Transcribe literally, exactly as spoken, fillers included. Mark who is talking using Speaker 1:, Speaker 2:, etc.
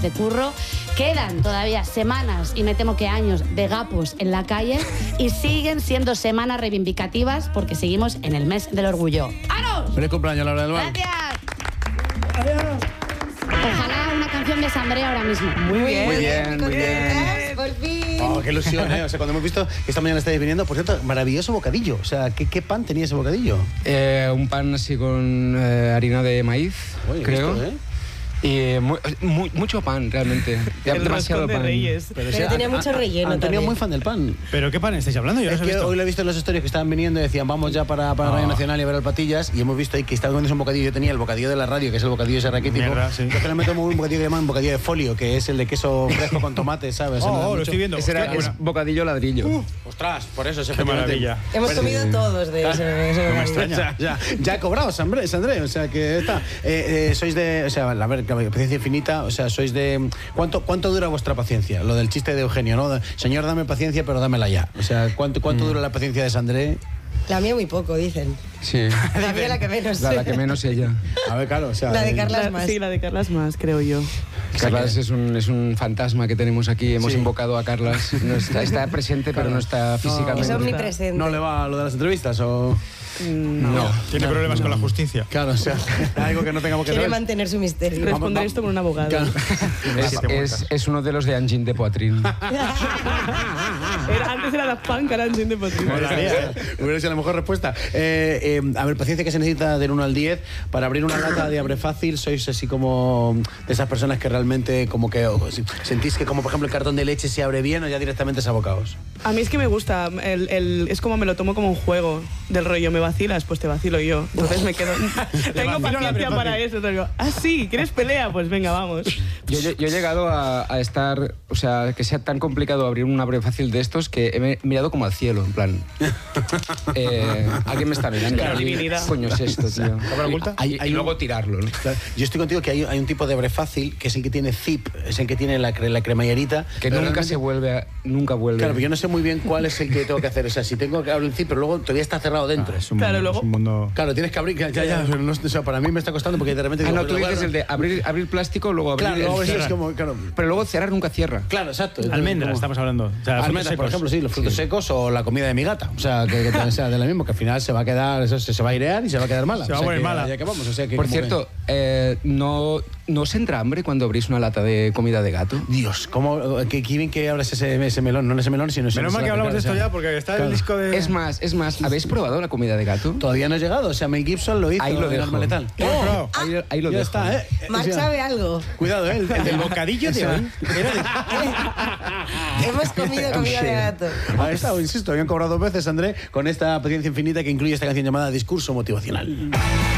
Speaker 1: de curro. Quedan todavía semanas y me temo que años de gapos en la calle y siguen siendo semanas reivindicativas porque seguimos en el mes del orgullo. ¡Aros!
Speaker 2: Feliz cumpleaños, Laura del Val.
Speaker 1: Gracias. Ojalá una canción de Sandrea ahora mismo.
Speaker 3: Muy bien,
Speaker 2: muy bien, muy bien.
Speaker 4: Por fin.
Speaker 2: Oh, qué ilusión, ¿eh? O sea, cuando hemos visto que esta mañana estáis viniendo, por cierto, maravilloso bocadillo. O sea, ¿qué, qué pan tenía ese bocadillo?
Speaker 5: Eh, un pan así con eh, harina de maíz,
Speaker 2: Uy,
Speaker 5: creo.
Speaker 2: Visto, ¿eh?
Speaker 5: Y eh, mu mu mucho pan, realmente.
Speaker 3: El
Speaker 5: Demasiado
Speaker 3: roscón de
Speaker 5: pan.
Speaker 3: Reyes.
Speaker 4: Pero,
Speaker 2: o sea,
Speaker 4: tenía
Speaker 2: han-
Speaker 4: mucho
Speaker 2: han-
Speaker 4: relleno
Speaker 2: Antonio
Speaker 4: también.
Speaker 2: muy fan del pan.
Speaker 6: ¿Pero qué pan estáis hablando? Yo no
Speaker 2: Es
Speaker 6: os he
Speaker 2: que
Speaker 6: visto.
Speaker 2: hoy lo he visto en los stories que estaban viniendo y decían, vamos ya para, para Radio Nacional y ver al Patillas. Y hemos visto ahí que estaba comiendo un bocadillo. Yo tenía el bocadillo de la radio, que es el bocadillo ese raquítico.
Speaker 6: Mierda, sí.
Speaker 2: Yo que le meto un bocadillo que llaman bocadillo de folio, que es el de queso fresco con tomate, ¿sabes?
Speaker 6: Oh,
Speaker 2: Me da
Speaker 6: oh, lo
Speaker 2: mucho-
Speaker 6: estoy viendo.
Speaker 5: Ese era,
Speaker 6: Hostia,
Speaker 5: es
Speaker 6: bueno.
Speaker 5: bocadillo ladrillo.
Speaker 2: Uh, ostras, por eso,
Speaker 6: Qué
Speaker 2: efectivamente.
Speaker 6: maravilla.
Speaker 4: Hemos comido todos de eso.
Speaker 2: O sea, ya, ya he cobrado, Sandré, Sandré, o sea que está. Eh, eh, sois de, o sea, a ver, paciencia infinita, o sea, sois de. ¿Cuánto, cuánto dura vuestra paciencia? Lo del chiste de Eugenio, ¿no? Señor, dame paciencia, pero dámela ya. O sea, ¿cuánto, cuánto
Speaker 5: Mm.
Speaker 2: dura la paciencia de Sandré?
Speaker 4: La mía muy poco, dicen.
Speaker 5: Sí.
Speaker 4: La mía la que menos.
Speaker 5: La, la que menos ella.
Speaker 2: A ver, claro, o sea.
Speaker 4: La de
Speaker 2: eh,
Speaker 4: Carla.
Speaker 3: La-
Speaker 4: más.
Speaker 3: Sí, la de Carlas más, creo yo.
Speaker 5: Carlas es un, es un fantasma que tenemos aquí. Hemos
Speaker 2: Sí.
Speaker 5: invocado a Carlas. No está, está presente, pero no está físicamente.
Speaker 4: Es omnipresente.
Speaker 2: ¿No le va a lo de las entrevistas o...?
Speaker 5: No.
Speaker 6: Tiene problemas con la justicia.
Speaker 2: Claro, o sea, algo que no tengamos que
Speaker 4: Quiere
Speaker 2: saber.
Speaker 4: mantener su misterio.
Speaker 3: Responder
Speaker 2: vamos.
Speaker 3: esto con un abogado.
Speaker 2: Claro.
Speaker 5: Es, es, es uno de los de Angin de Poitrine.
Speaker 3: Era- antes era Daft Punk, ahora Angin de Poitrine.
Speaker 2: Molaría, ¿eh? Hubiera sido la mejor respuesta. Eh, eh, a ver, paciencia que se necesita del uno al diez para abrir una lata de Abre Fácil. Sois así como de esas personas que realmente como que o, si- sentís que como por ejemplo el cartón de leche se abre bien o ya directamente es abocaos.
Speaker 3: A mí es que me gusta, el, el- es como me lo tomo como un juego del rollo, me vacilas, pues te vacilo yo. Entonces me quedo, tengo
Speaker 6: vacilo la
Speaker 3: paciencia
Speaker 6: Abre
Speaker 3: para
Speaker 6: Fácil.
Speaker 3: eso. Entonces digo, ah, sí, ¿quieres pelea? Pues venga, vamos.
Speaker 5: Yo, yo- yo he llegado a, a estar, o sea, que sea tan complicado abrir un abre fácil de estos que he me- mirado como al cielo, en plan. Eh, alguien me está mirando.
Speaker 3: La divinidad.
Speaker 5: ¿Qué coño es esto, tío?
Speaker 6: ¿Cámara oculta?
Speaker 5: Y, y- y luego tirarlo, ¿no?
Speaker 2: Claro, yo estoy contigo que hay, hay un tipo de Abre Fácil que es el que tiene zip, es el que tiene la, cre- la cremallerita.
Speaker 5: Que
Speaker 2: pero
Speaker 5: nunca
Speaker 2: realmente-
Speaker 5: se vuelve, a- nunca vuelve.
Speaker 2: Claro, pero yo no sé muy bien cuál es el que tengo que hacer. O sea, si tengo que abrir el zip, pero luego todavía está cerrado dentro.
Speaker 6: Es un,
Speaker 3: Claro,
Speaker 6: mundo,
Speaker 3: luego-
Speaker 6: es un mundo...
Speaker 2: Claro, tienes que abrir. Ya, ya, ya, no, o sea, para mí me está costando porque de repente.
Speaker 5: Ah,
Speaker 2: digo,
Speaker 5: no, tú
Speaker 2: pero
Speaker 5: dices
Speaker 2: bueno,
Speaker 5: el de abrir, abrir plástico, luego abrir
Speaker 2: Claro,
Speaker 5: el
Speaker 2: luego eso es
Speaker 5: cerrar.
Speaker 2: como. Claro,
Speaker 5: Pero luego cerrar nunca cierra.
Speaker 2: claro, exacto.
Speaker 6: Almendras,
Speaker 2: Como-
Speaker 6: estamos hablando. O sea, frutos
Speaker 2: Almendras, por
Speaker 6: secos.
Speaker 2: ejemplo, sí, los frutos secos o la comida de mi gata. O sea, que, que sea de la misma, que al final se va a quedar, eso se, se va a airear y se va a quedar mala.
Speaker 6: Se va
Speaker 2: O
Speaker 6: a
Speaker 2: sea,
Speaker 6: poner
Speaker 2: que,
Speaker 6: mala.
Speaker 2: Ya que vamos, o sea, que
Speaker 5: Por
Speaker 2: como
Speaker 5: cierto, eh, ¿no, ¿no os entra hambre cuando abrís una lata de comida de gato?
Speaker 2: que- Dios, ¿cómo, qué, qué bien que abres ese, ese melón? No ese melón, sino ese.
Speaker 6: Menos mal que hablamos de esto ya, porque está el disco de...
Speaker 5: Es más, es más, ¿habéis probado la comida de gato?
Speaker 2: Todavía no he llegado, o sea, Mel Gibson lo hizo
Speaker 5: Ahí lo
Speaker 2: en
Speaker 5: dejo.
Speaker 2: Arma Letal.
Speaker 6: Oh,
Speaker 5: Ahí, ahí lo
Speaker 2: ya
Speaker 5: dejo.
Speaker 2: está, ¿eh?
Speaker 4: Mark
Speaker 2: O sea,
Speaker 4: sabe algo.
Speaker 2: Cuidado, ¿eh? El, el
Speaker 6: El bocadillo de hoy era de...
Speaker 4: Hemos comido comida de gato.
Speaker 2: Ahí está, insisto, habían cobrado dos veces, André, con esta paciencia infinita que incluye esta canción llamada Discurso Motivacional.